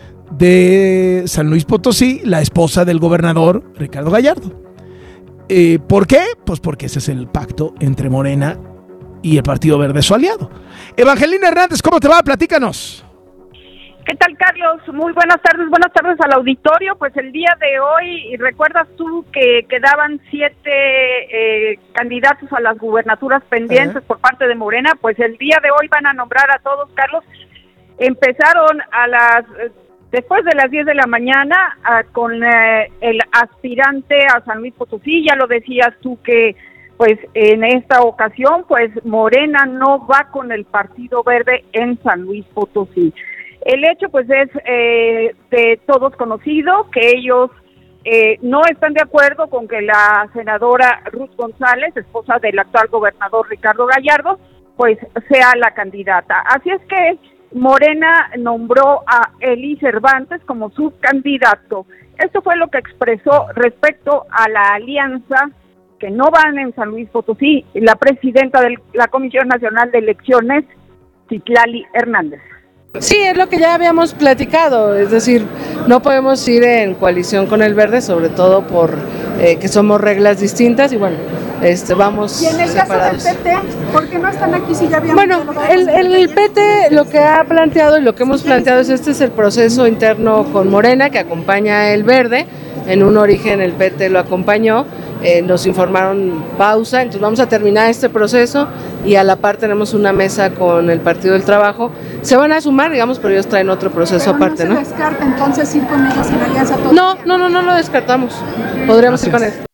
de San Luis Potosí la esposa del gobernador Ricardo Gallardo. ¿Por qué? Pues porque ese es el pacto entre Morena y el Partido Verde, su aliado. Evangelina Hernández, ¿cómo te va? Platícanos. ¿Qué tal, Carlos? Muy buenas tardes al auditorio. Pues el día de hoy, ¿recuerdas tú que quedaban 7 candidatos a las gubernaturas pendientes por parte de Morena? Pues el día de hoy van a nombrar a todos, Carlos. Empezaron después de las 10 de la mañana con el aspirante a San Luis Potosí. Ya lo decías tú que pues en esta ocasión pues Morena no va con el Partido Verde en San Luis Potosí. El hecho pues es de todos conocido que ellos no están de acuerdo con que la senadora Ruth González, esposa del actual gobernador Ricardo Gallardo, pues sea la candidata. Así es que Morena nombró a Eli Cervantes como subcandidato. Esto fue lo que expresó respecto a la alianza que no van en San Luis Potosí la presidenta de la Comisión Nacional de Elecciones, Citlali Hernández. Sí, es lo que ya habíamos platicado, es decir, no podemos ir en coalición con el Verde, sobre todo por que somos reglas distintas y bueno, vamos. ¿Y en el separados. Caso del PT? ¿Por qué no están aquí si ya habían? Bueno, el PT lo que ha planteado y lo que hemos planteado es este es el proceso interno con Morena que acompaña a el Verde. En un origen el PT lo acompañó, nos informaron pausa, entonces vamos a terminar este proceso y a la par tenemos una mesa con el Partido del Trabajo. Se van a sumar, digamos, pero ellos traen otro proceso aparte, ¿no? ¿No se descarta entonces ir con ellos en alianza? No lo descartamos, podríamos ir con él.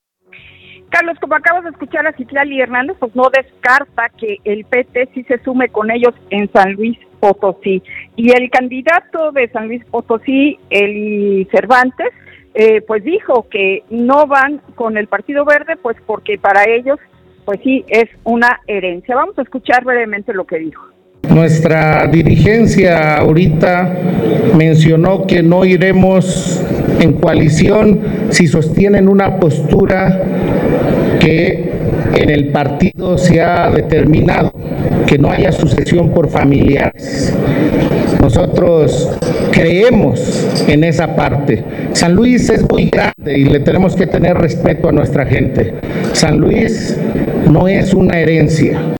Carlos, como acabas de escuchar a Citlali Hernández, pues no descarta que el PT sí se sume con ellos en San Luis Potosí. Y el candidato de San Luis Potosí, Eli Cervantes, pues dijo que no van con el Partido Verde, pues porque para ellos, pues sí, es una herencia. Vamos a escuchar brevemente lo que dijo. Nuestra dirigencia ahorita mencionó que no iremos en coalición si sostienen una postura que en el partido se ha determinado que no haya sucesión por familiares. Nosotros creemos en esa parte. San Luis es muy grande y le tenemos que tener respeto a nuestra gente. San Luis no es una herencia.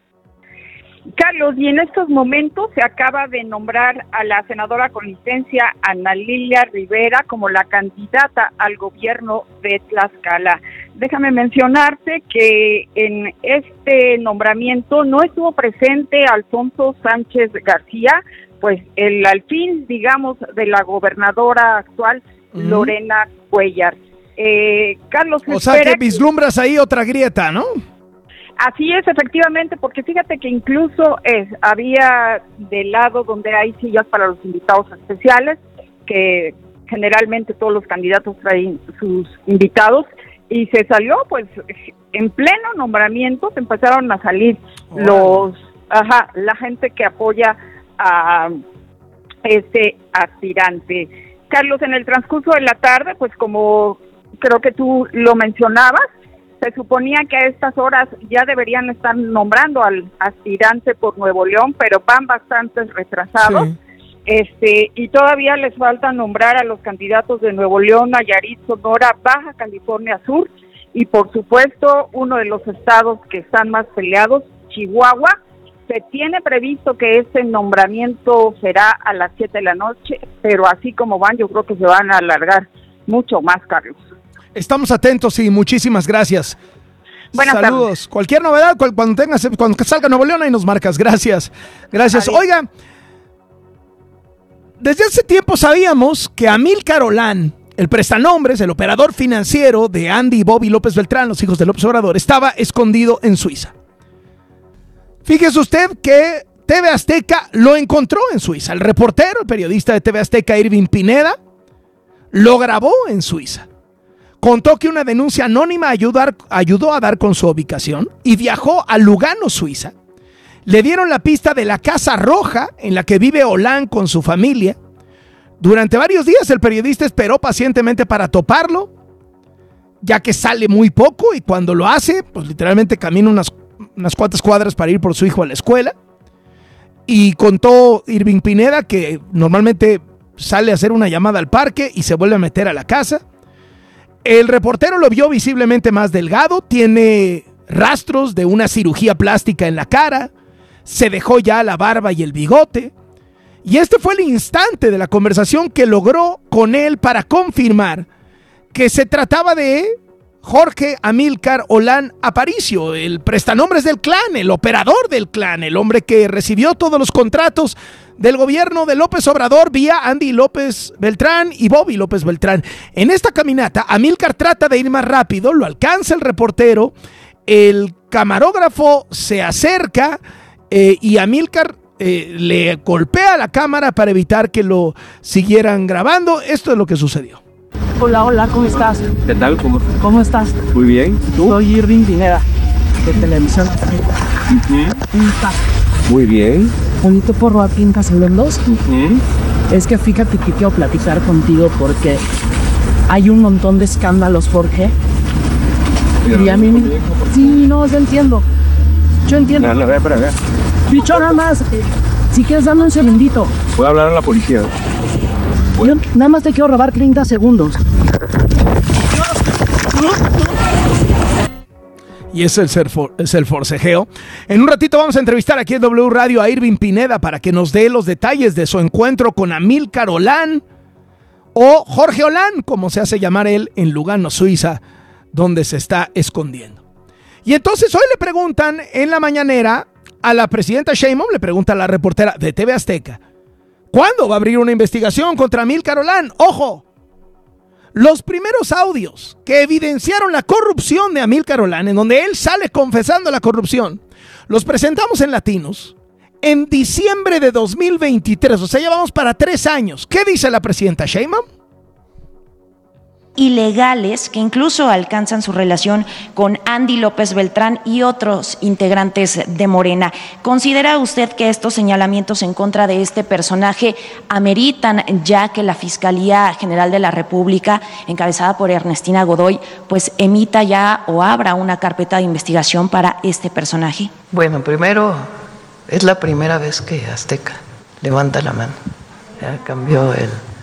Carlos, y en estos momentos se acaba de nombrar a la senadora con licencia Ana Lilia Rivera como la candidata al gobierno de Tlaxcala. Déjame mencionarte que en este nombramiento no estuvo presente Alfonso Sánchez García, pues el alfil, digamos, de la gobernadora actual, Lorena Cuellar. Carlos, o sea que vislumbras ahí otra grieta, ¿no? Así es, efectivamente, porque fíjate que incluso había del lado donde hay sillas para los invitados especiales, que generalmente todos los candidatos traen sus invitados, y se salió, pues, en pleno nombramiento, se empezaron a salir la gente que apoya a este aspirante. Carlos, en el transcurso de la tarde, pues como creo que tú lo mencionabas, se suponía que a estas horas ya deberían estar nombrando al aspirante por Nuevo León, pero van bastante retrasados. Sí. Y todavía les falta nombrar a los candidatos de Nuevo León, Nayarit, Sonora, Baja California Sur y por supuesto uno de los estados que están más peleados, Chihuahua. Se tiene previsto que este nombramiento será a las 7 de la noche, pero así como van, yo creo que se van a alargar mucho más, Carlos. Estamos atentos y muchísimas gracias. Buenas Saludos. tardes. Cualquier novedad, cuando salga Nuevo León, ahí nos marcas. Gracias. Gracias. Adiós. Oiga, desde hace tiempo sabíamos que Amílcar Olán, el prestanombres, el operador financiero de Andy y Bobby López Beltrán, los hijos de López Obrador, estaba escondido en Suiza. Fíjese usted que TV Azteca lo encontró en Suiza. El reportero, el periodista de TV Azteca, Irving Pineda, lo grabó en Suiza. Contó que una denuncia anónima ayudó a dar con su ubicación y viajó a Lugano, Suiza. Le dieron la pista de la Casa Roja en la que vive Olán con su familia. Durante varios días el periodista esperó pacientemente para toparlo, ya que sale muy poco y cuando lo hace, pues literalmente camina unas cuantas cuadras para ir por su hijo a la escuela. Y contó Irving Pineda que normalmente sale a hacer una llamada al parque y se vuelve a meter a la casa. El reportero lo vio visiblemente más delgado, tiene rastros de una cirugía plástica en la cara, se dejó ya la barba y el bigote. Y este fue el instante de la conversación que logró con él para confirmar que se trataba de Jorge Amílcar Olán Aparicio, el prestanombres del clan, el operador del clan, el hombre que recibió todos los contratos del gobierno de López Obrador vía Andy López Beltrán y Bobby López Beltrán. En esta caminata, Amílcar trata de ir más rápido, lo alcanza el reportero, el camarógrafo se acerca y Amílcar le golpea la cámara para evitar que lo siguieran grabando. Esto es lo que sucedió. Hola, hola, ¿cómo estás? ¿Qué tal? ¿Cómo estás? Muy bien. ¿Tú? Soy Irving Pineda, de televisión. ¿Cómo estás? Muy bien. Bonito por Joaquín Casalendos. Es que fíjate que quiero platicar contigo porque hay un montón de escándalos, Jorge. Y a mí sí, no, yo entiendo. Yo entiendo. No, espera. Bicho, nada más. Si quieres, dame un segundito. Voy a hablar a la policía. Yo nada más te quiero robar 30 segundos. Y es el forcejeo. En un ratito vamos a entrevistar aquí en W Radio a Irving Pineda para que nos dé los detalles de su encuentro con Amílcar Olán, o Jorge Olán, como se hace llamar él, en Lugano, Suiza, donde se está escondiendo. Y entonces hoy le preguntan en la mañanera a la presidenta Sheinbaum, le pregunta a la reportera de TV Azteca, ¿cuándo va a abrir una investigación contra Amílcar Olán? ¡Ojo! Los primeros audios que evidenciaron la corrupción de Amílcar Olán, en donde él sale confesando la corrupción, los presentamos en Latinos en diciembre de 2023, o sea, ya vamos para 3 años. ¿Qué dice la presidenta Sheinbaum? Ilegales que incluso alcanzan su relación con Andy López Beltrán y otros integrantes de Morena. ¿Considera usted que estos señalamientos en contra de este personaje ameritan ya que la Fiscalía General de la República, encabezada por Ernestina Godoy, pues emita ya o abra una carpeta de investigación para este personaje? Bueno, primero, es la primera vez que Azteca levanta la mano. Ya cambió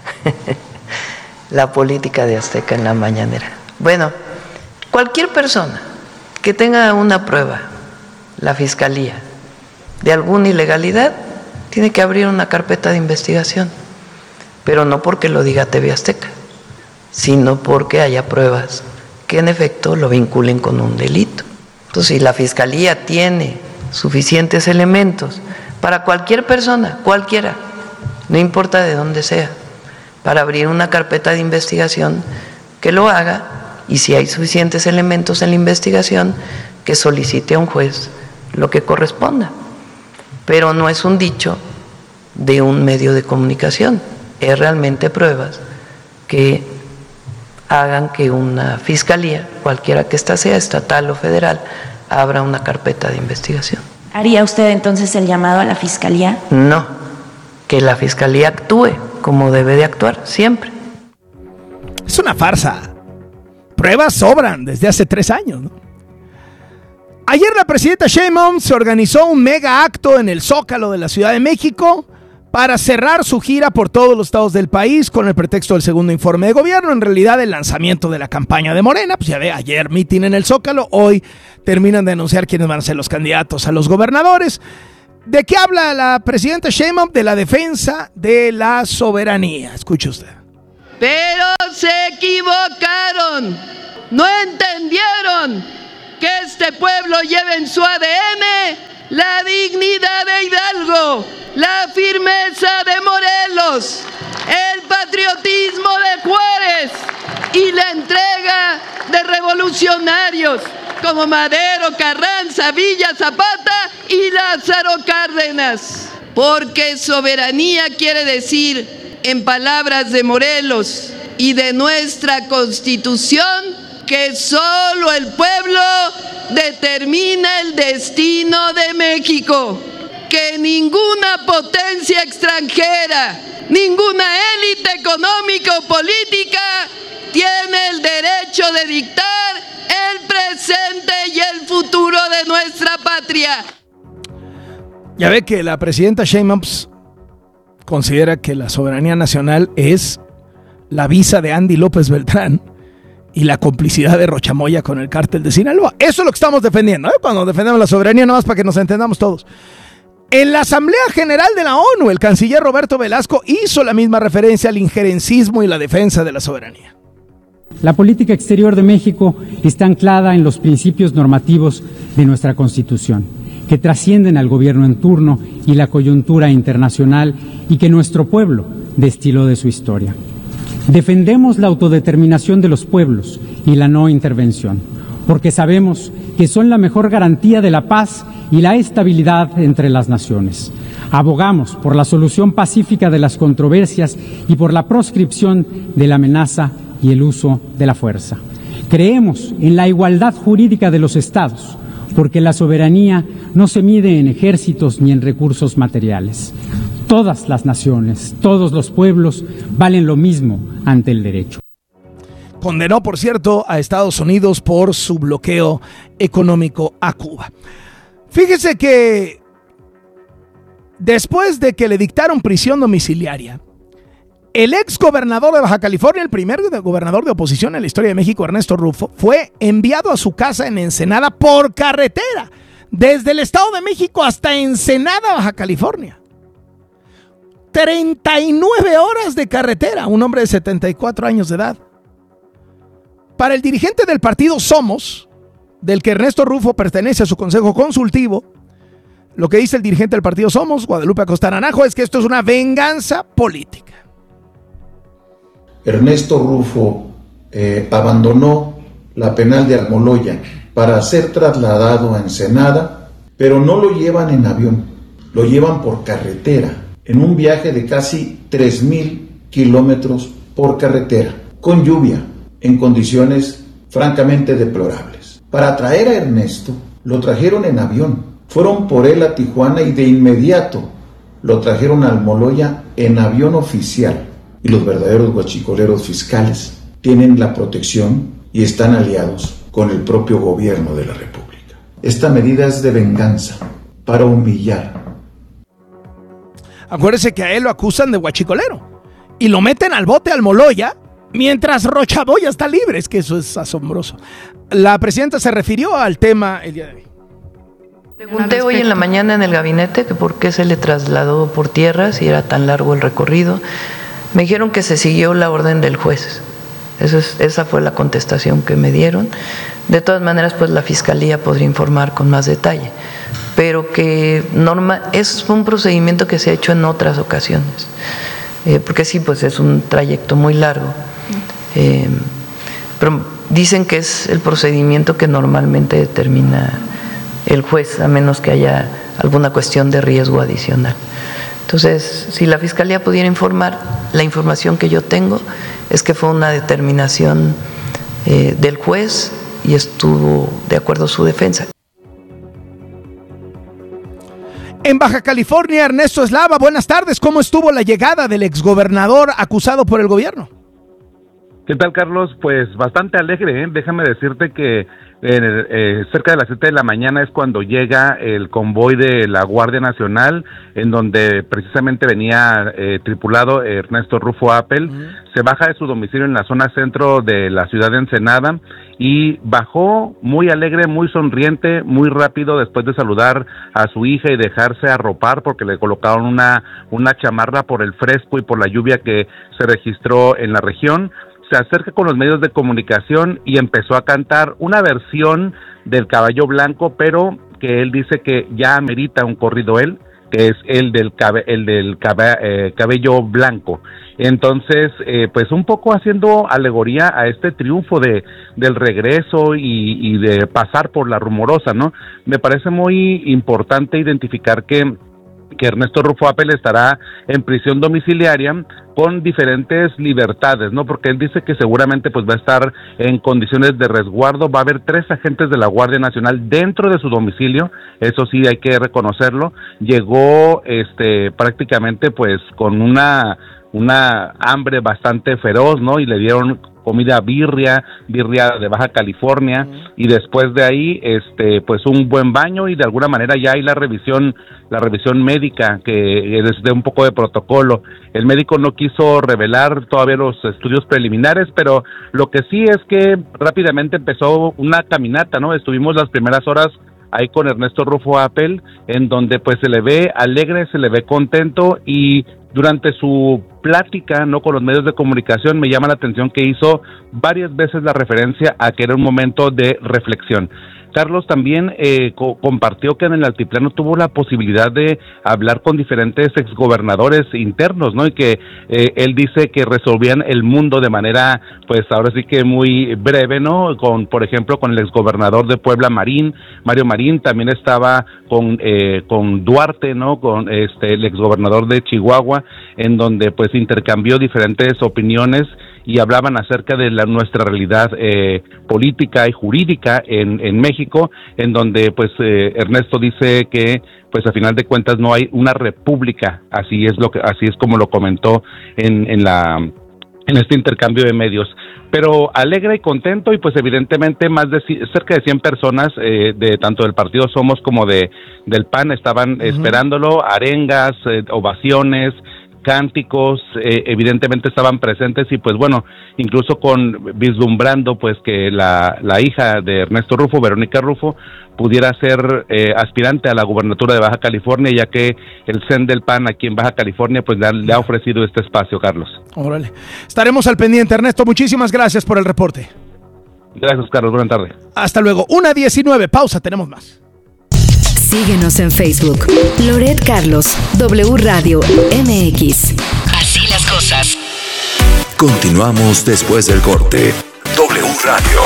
la política de Azteca en la mañanera. Bueno, cualquier persona que tenga una prueba, la Fiscalía, de alguna ilegalidad, tiene que abrir una carpeta de investigación, pero no porque lo diga TV Azteca, sino porque haya pruebas que en efecto lo vinculen con un delito. Entonces, si la Fiscalía tiene suficientes elementos para cualquier persona, cualquiera, no importa de dónde sea, para abrir una carpeta de investigación, que lo haga, y si hay suficientes elementos en la investigación, que solicite a un juez lo que corresponda. Pero no es un dicho de un medio de comunicación, es realmente pruebas que hagan que una fiscalía, cualquiera que ésta sea, estatal o federal, abra una carpeta de investigación. ¿Haría usted entonces el llamado a la Fiscalía? No, que la Fiscalía actúe como debe de actuar siempre. Es una farsa. Pruebas sobran desde hace 3 años, ¿no? Ayer la presidenta Sheinbaum se organizó un mega acto en el Zócalo de la Ciudad de México para cerrar su gira por todos los estados del país con el pretexto del segundo informe de gobierno. En realidad, el lanzamiento de la campaña de Morena, pues ya ve, ayer mitin en el Zócalo, hoy terminan de anunciar quiénes van a ser los candidatos a los gobernadores. ¿De qué habla la presidenta Sheinbaum? De la defensa de la soberanía. Escuche usted. Pero se equivocaron, no entendieron que este pueblo lleva en su ADN la dignidad de Hidalgo, la firmeza de Morelos, el patriotismo de Juárez y la entrega de revolucionarios como Madero, Carranza, Villa, Zapata y Lázaro Cárdenas. Porque soberanía quiere decir, en palabras de Morelos y de nuestra Constitución, que solo el pueblo determina el destino de México, que ninguna potencia extranjera, ninguna élite económica o política tiene el derecho de dictar el presente y el futuro de nuestra patria. Ya ve que la presidenta Sheinbaum considera que la soberanía nacional es la visa de Andy López Beltrán y la complicidad de Rochamoya con el cártel de Sinaloa. Eso es lo que estamos defendiendo, cuando defendemos la soberanía, nada más para que nos entendamos todos. En la Asamblea General de la ONU, el canciller Roberto Velasco hizo la misma referencia al injerencismo y la defensa de la soberanía. La política exterior de México está anclada en los principios normativos de nuestra Constitución, que trascienden al gobierno en turno y la coyuntura internacional y que nuestro pueblo destiló de su historia. Defendemos la autodeterminación de los pueblos y la no intervención, porque sabemos que son la mejor garantía de la paz y la estabilidad entre las naciones. Abogamos por la solución pacífica de las controversias y por la proscripción de la amenaza y el uso de la fuerza. Creemos en la igualdad jurídica de los estados, porque la soberanía no se mide en ejércitos ni en recursos materiales. Todas las naciones, todos los pueblos valen lo mismo ante el derecho. Condenó, por cierto, a Estados Unidos por su bloqueo económico a Cuba. Fíjese que después de que le dictaron prisión domiciliaria, el ex gobernador de Baja California, el primer gobernador de oposición en la historia de México, Ernesto Rufo, fue enviado a su casa en Ensenada por carretera, desde el Estado de México hasta Ensenada, Baja California. 39 horas de carretera, un hombre de 74 años de edad. Para el dirigente del partido Somos, del que Ernesto Rufo pertenece a su consejo consultivo, lo que dice el dirigente del partido Somos, Guadalupe Acosta Naranjo, es que esto es una venganza política. Ernesto Rufo abandonó la penal de Almoloya para ser trasladado a Ensenada, pero no lo llevan en avión, lo llevan por carretera, en un viaje de casi 3,000 kilómetros por carretera, con lluvia, en condiciones francamente deplorables. Para traer a Ernesto, lo trajeron en avión, fueron por él a Tijuana y de inmediato lo trajeron a Almoloya en avión oficial. Y los verdaderos guachicoleros fiscales tienen la protección y están aliados con el propio gobierno de la República. Esta medida es de venganza, para humillar. Acuérdese que a él lo acusan de guachicolero y lo meten al bote Almoloya mientras Rochamoya está libre. Es que eso es asombroso. La presidenta se refirió al tema el día de hoy. Pregunté hoy en la mañana en el gabinete que por qué se le trasladó por tierra si era tan largo el recorrido. Me dijeron que se siguió la orden del juez. Esa fue la contestación que me dieron. De todas maneras, pues la Fiscalía podría informar con más detalle, pero que es un procedimiento que se ha hecho en otras ocasiones, porque sí, pues es un trayecto muy largo, pero dicen que es el procedimiento que normalmente determina el juez, a menos que haya alguna cuestión de riesgo adicional. Entonces, si la Fiscalía pudiera informar, la información que yo tengo es que fue una determinación del juez y estuvo de acuerdo su defensa. En Baja California, Ernesto Eslava, buenas tardes. ¿Cómo estuvo la llegada del exgobernador acusado por el gobierno? ¿Qué tal, Carlos? Pues bastante alegre, ¿eh? Déjame decirte que cerca de las 7 de la mañana es cuando llega el convoy de la Guardia Nacional, en donde precisamente venía tripulado Ernesto Rufo Appel. Se baja de su domicilio en la zona centro de la ciudad de Ensenada y bajó muy alegre, muy sonriente, muy rápido después de saludar a su hija y dejarse arropar porque le colocaron una chamarra por el fresco y por la lluvia que se registró en la región. Se acerca con los medios de comunicación y empezó a cantar una versión del Caballo Blanco, pero que él dice que ya amerita un corrido él, que es el del cabello blanco. Entonces, pues un poco haciendo alegoría a este triunfo del regreso y de pasar por la rumorosa, ¿no? Me parece muy importante identificar que Ernesto Rufo Appel estará en prisión domiciliaria con diferentes libertades, ¿no? Porque él dice que seguramente pues va a estar en condiciones de resguardo. Va a haber 3 agentes de la Guardia Nacional dentro de su domicilio, eso sí hay que reconocerlo. Llegó prácticamente pues con una hambre bastante feroz, ¿no? Y le dieron comida birria de Baja California, y después de ahí pues un buen baño, y de alguna manera ya hay la revisión médica, que es de un poco de protocolo. El médico no quiso revelar todavía los estudios preliminares, pero lo que sí es que rápidamente empezó una caminata, ¿no? Estuvimos las primeras horas ahí con Ernesto Rufo Appel, en donde pues se le ve alegre, se le ve contento, y durante su plática, ¿no?, con los medios de comunicación, me llama la atención que hizo varias veces la referencia a que era un momento de reflexión. Carlos también compartió que en el altiplano tuvo la posibilidad de hablar con diferentes exgobernadores internos, ¿no? Y que él dice que resolvían el mundo de manera, pues ahora sí que muy breve, ¿no? Por ejemplo, con el exgobernador de Puebla, Mario Marín, también estaba con Duarte, ¿no? Con el exgobernador de Chihuahua, en donde pues intercambió diferentes opiniones y hablaban acerca de nuestra realidad política y jurídica en México, en donde pues Ernesto dice que pues a final de cuentas no hay una república, así es como lo comentó en este intercambio de medios. Pero alegre y contento, y pues evidentemente cerca de 100 personas de tanto del partido Somos como del PAN estaban esperándolo, arengas, ovaciones, cánticos, evidentemente estaban presentes, y pues bueno, incluso vislumbrando pues que la hija de Ernesto Rufo, Verónica Rufo, pudiera ser aspirante a la gubernatura de Baja California, ya que el CEN del PAN aquí en Baja California pues le ha ofrecido este espacio, Carlos. Órale. Estaremos al pendiente, Ernesto, muchísimas gracias por el reporte. Gracias, Carlos, buenas tardes. Hasta luego. 1:19, pausa, tenemos más. Síguenos en Facebook. Loret Carlos, W Radio MX. Así las cosas. Continuamos después del corte. W Radio.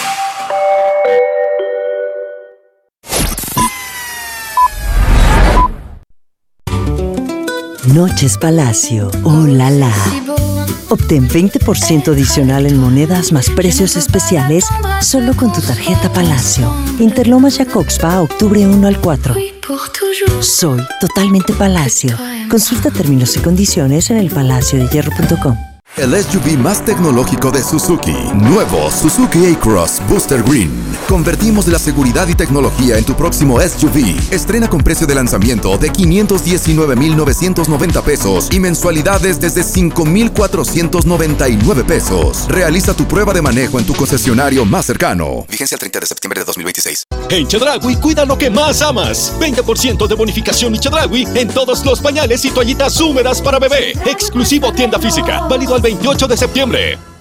Noches Palacio. ¡Oh, la la! Obtén 20% adicional en monedas más precios especiales solo con tu tarjeta Palacio. Interlomas Jacobspa, octubre 1 al 4. Soy totalmente Palacio. Consulta términos y condiciones en elpalaciodehierro.com. El SUV más tecnológico de Suzuki. Nuevo Suzuki A-Cross Booster Green. Convertimos la seguridad y tecnología en tu próximo SUV. Estrena con precio de lanzamiento de 519,990 pesos y mensualidades desde 5,499 pesos. Realiza tu prueba de manejo en tu concesionario más cercano. Vigencia el 30 de septiembre de 2026. En Chedraui, cuida lo que más amas. 20% de bonificación y Chedraui en todos los pañales y toallitas húmedas para bebé. Exclusivo tienda física. Válido al 28 de septiembre.